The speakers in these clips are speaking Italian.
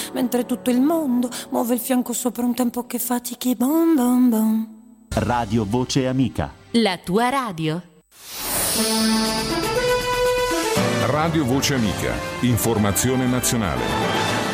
mentre tutto il mondo muove il fianco sopra un tempo che fatichi. Bom bom bom. Radio Voce Amica. La tua radio. Radio Voce Amica. Informazione nazionale.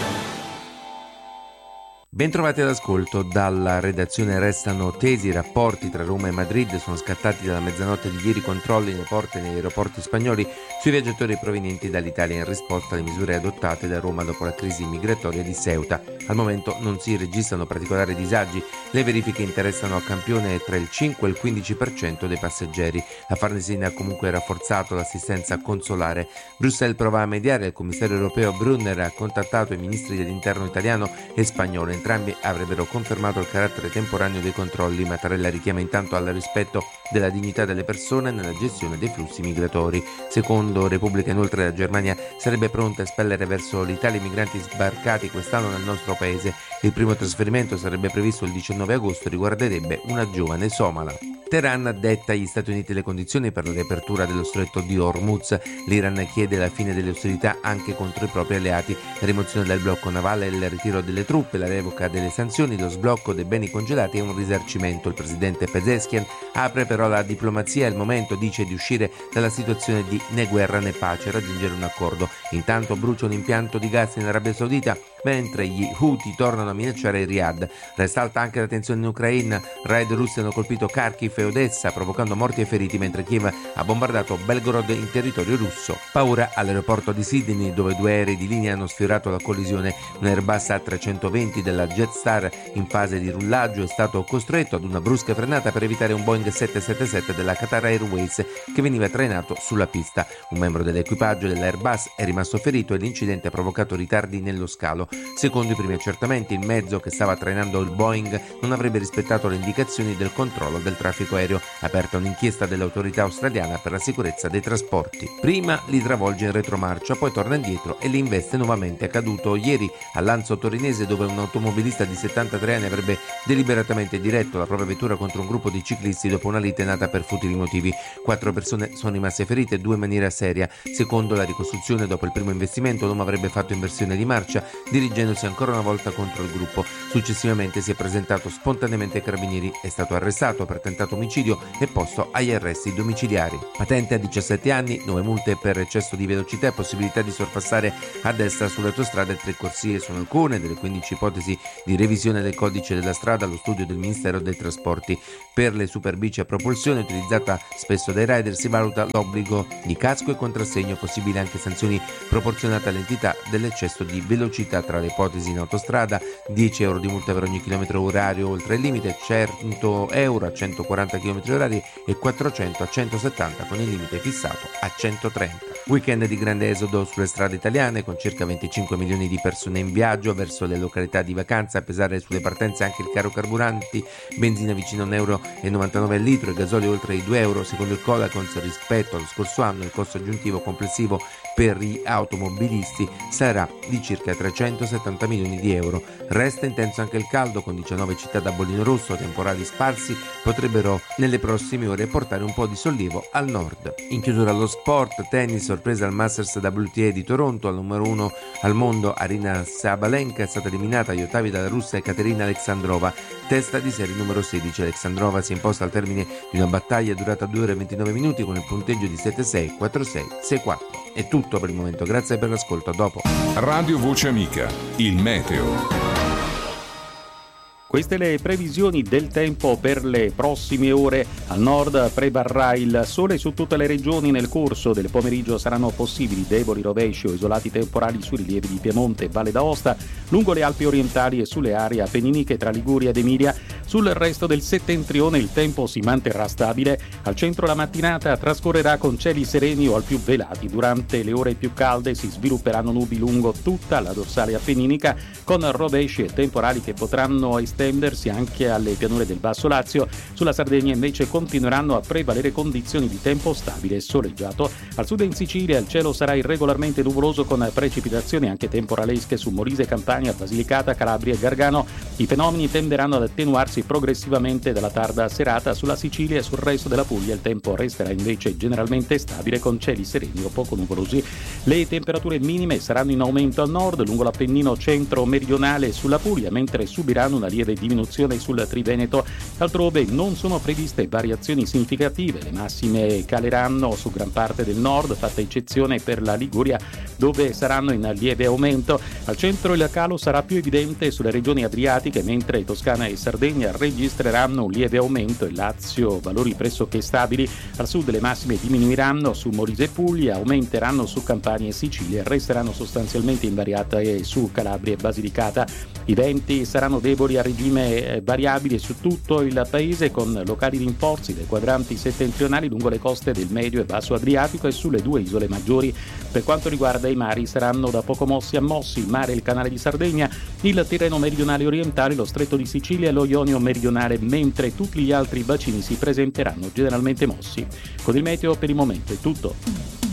Bentrovati all'ascolto. Dalla redazione restano tesi i rapporti tra Roma e Madrid. Sono scattati dalla mezzanotte di ieri controlli nelle porte e negli aeroporti spagnoli sui viaggiatori provenienti dall'Italia in risposta alle misure adottate da Roma dopo la crisi migratoria di Ceuta. Al momento non si registrano particolari disagi. Le verifiche interessano a campione tra il 5 e il 15% dei passeggeri. La Farnesina ha comunque rafforzato l'assistenza consolare. Bruxelles prova a mediare. Il commissario europeo Brunner ha contattato i ministri dell'interno italiano e spagnolo. Entrambi avrebbero confermato il carattere temporaneo dei controlli. Mattarella richiama intanto al rispetto della dignità delle persone nella gestione dei flussi migratori. Secondo Repubblica, inoltre, la Germania sarebbe pronta a espellere verso l'Italia i migranti sbarcati quest'anno nel nostro paese. Il primo trasferimento sarebbe previsto il 19 agosto, riguarderebbe una giovane somala. Teheran detta agli Stati Uniti le condizioni per la riapertura dello stretto di Hormuz. L'Iran chiede la fine delle ostilità anche contro i propri alleati, la rimozione del blocco navale, il ritiro delle truppe, la revoca delle sanzioni, lo sblocco dei beni congelati e un risarcimento. Il presidente Pezeshkian apre però la diplomazia. È il momento, dice, di uscire dalla situazione di né guerra né pace e raggiungere un accordo. Intanto brucia un impianto di gas in Arabia Saudita, mentre gli Houthi tornano a minacciare Riyadh. Resta alta anche la tensione in Ucraina. Raid russi hanno colpito Kharkiv e Odessa, provocando morti e feriti, mentre Kiev ha bombardato Belgorod in territorio russo. Paura all'aeroporto di Sydney, dove due aerei di linea hanno sfiorato la collisione. Un Airbus A320 della Jetstar in fase di rullaggio è stato costretto ad una brusca frenata per evitare un Boeing 777 della Qatar Airways che veniva trainato sulla pista. Un membro dell'equipaggio dell'Airbus è rimasto ferito e l'incidente ha provocato ritardi nello scalo. Secondo i primi accertamenti, il mezzo che stava trainando il Boeing non avrebbe rispettato le indicazioni del controllo del traffico aereo. Aperta un'inchiesta dell'autorità australiana per la sicurezza dei trasporti. Prima li travolge in retromarcia, poi torna indietro e li investe nuovamente. È accaduto ieri all'Anzo torinese, dove un automobilista di 73 anni avrebbe deliberatamente diretto la propria vettura contro un gruppo di ciclisti dopo una lite nata per futili motivi. 4 persone sono rimaste ferite, 2 in maniera seria. Secondo la ricostruzione, dopo il primo investimento, l'uomo avrebbe fatto inversione di marcia, dirigendosi ancora una volta contro il gruppo. Successivamente si è presentato spontaneamente ai carabinieri, è stato arrestato per tentato omicidio e posto agli arresti domiciliari. Patente a 17 anni, 9 multe per eccesso di velocità e possibilità di sorpassare a destra sulle autostrade. 3 corsie sono alcune delle 15 ipotesi di revisione del codice della strada allo studio del Ministero dei Trasporti. Per le superbici a propulsione, utilizzata spesso dai rider, si valuta l'obbligo di casco e contrassegno, possibile anche sanzioni proporzionate all'entità dell'eccesso di velocità. Tra le ipotesi in autostrada, 10 euro di multa per ogni chilometro orario oltre il limite, 100 euro a 140 km orari e 400 a 170 con il limite fissato a 130. Weekend di grande esodo sulle strade italiane, con circa 25 milioni di persone in viaggio verso le località di vacanza. A pesare sulle partenze anche il caro carburanti, benzina vicino a 1,99 euro al litro e gasolio oltre i 2 euro. Secondo il Codacons, rispetto allo scorso anno, il costo aggiuntivo complessivo per gli automobilisti sarà di circa 370 milioni di euro. Resta intenso anche il caldo, con 19 città da bollino rosso. Temporali sparsi potrebbero nelle prossime ore portare un po' di sollievo al nord. In chiusura allo sport, tennis, sorpresa al Masters WTA di Toronto. Al numero 1 al mondo Aryna Sabalenka è stata eliminata agli ottavi dalla russa Ekaterina Alexandrova, testa di serie numero 16. Alexandrova si è imposta al termine di una battaglia durata 2 ore e 29 minuti con il punteggio di 7-6, 4-6, 6-4. È tutto per il momento, grazie per l'ascolto, a dopo. Radio Voce Amica, il meteo. Queste le previsioni del tempo per le prossime ore. Al nord prevarrà il sole su tutte le regioni. Nel corso del pomeriggio saranno possibili deboli rovesci o isolati temporali sui rilievi di Piemonte e Valle d'Aosta, lungo le Alpi orientali e sulle aree appenniniche tra Liguria ed Emilia. Sul resto del settentrione il tempo si manterrà stabile. Al centro la mattinata trascorrerà con cieli sereni o al più velati. Durante le ore più calde si svilupperanno nubi lungo tutta la dorsale appenninica, con rovesci e temporali che potranno estendersi anche alle pianure del Basso Lazio. Sulla Sardegna invece continueranno a prevalere condizioni di tempo stabile e soleggiato. Al sud e in Sicilia il cielo sarà irregolarmente nuvoloso, con precipitazioni anche temporalesche su Molise, Campania, Basilicata, Calabria e Gargano. I fenomeni tenderanno ad attenuarsi progressivamente dalla tarda serata. Sulla Sicilia e sul resto della Puglia il tempo resterà invece generalmente stabile con cieli sereni o poco nuvolosi. Le temperature minime saranno in aumento al nord, lungo l'Appennino centro-meridionale e sulla Puglia, mentre subiranno una lieve diminuzione sul Triveneto. Altrove non sono previste variazioni significative, le massime caleranno su gran parte del nord, fatta eccezione per la Liguria dove saranno in lieve aumento. Al centro il calo sarà più evidente sulle regioni adriatiche, mentre Toscana e Sardegna registreranno un lieve aumento e Lazio valori pressoché stabili. Al sud le massime diminuiranno su Molise e Puglia, aumenteranno su Campania e Sicilia e resteranno sostanzialmente invariate su Calabria e Basilicata. I venti saranno deboli a regime variabile su tutto il paese, con locali rinforzi dai quadranti settentrionali lungo le coste del medio e basso Adriatico e sulle due isole maggiori. Per quanto riguarda i mari, saranno da poco mossi a mossi il mare e il canale di Sardegna, il Tirreno meridionale orientale, lo stretto di Sicilia e lo Ionio meridionale, mentre tutti gli altri bacini si presenteranno generalmente mossi. Con il meteo per il momento è tutto.